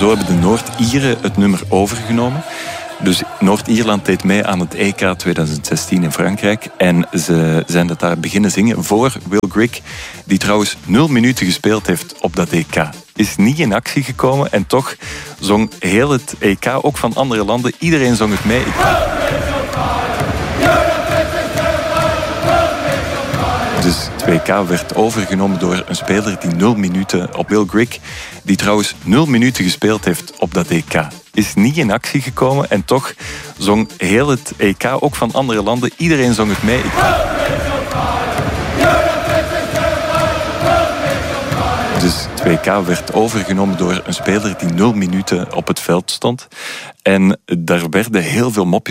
Zo hebben de Noord-Ieren het nummer overgenomen. Dus Noord-Ierland deed mee aan het EK 2016 in Frankrijk. En ze zijn dat daar beginnen zingen voor Will Grigg, die trouwens 0 minuten gespeeld heeft op dat EK. Is niet in actie gekomen en toch zong heel het EK, ook van andere landen, iedereen zong het mee. Dus het WK werd overgenomen door een speler die 0 minuten op Will Grigg, die trouwens 0 minuten gespeeld heeft op dat EK. Is niet in actie gekomen en toch zong heel het EK, ook van andere landen, iedereen zong het mee. Dus het WK werd overgenomen door een speler die 0 minuten op het veld stond. En daar werden heel veel mopjes